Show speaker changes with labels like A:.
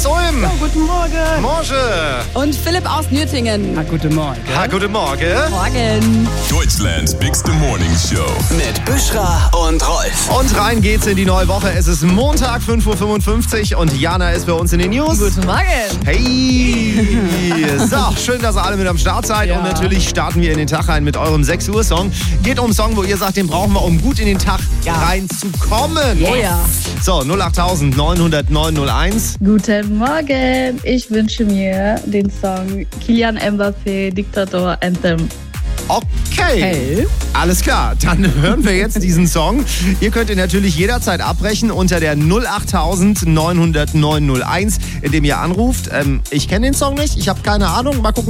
A: aus Ulm.
B: Oh, guten Morgen.
A: Morgen.
C: Und Philipp aus Nürtingen.
B: Guten Morgen.
A: Guten Morgen.
C: Morgen.
D: Deutschlands Bigste Morning Show.
E: Mit Büschra und Rolf.
A: Und rein geht's in die neue Woche. Es ist Montag, 5.55 Uhr und Jana ist bei uns in den News.
C: Guten Morgen.
A: Hey! So, schön, dass ihr alle mit am Start seid.
C: Ja.
A: Und natürlich starten wir in den Tag rein mit eurem 6 Uhr Song. Geht um einen Song, wo ihr sagt, den brauchen wir, um gut in den Tag reinzukommen.
C: Oh ja.
A: So, 089000 900 901.
F: Guten Morgen, ich wünsche mir den Song Kylian Mbappé Diktator Anthem.
A: Okay,
C: Hey.
A: alles klar. Dann hören wir jetzt diesen Song. Ihr könnt ihn natürlich jederzeit abbrechen unter der 089000 900 901, indem ihr anruft. Ich kenne den Song nicht, ich habe keine Ahnung. Mal gucken,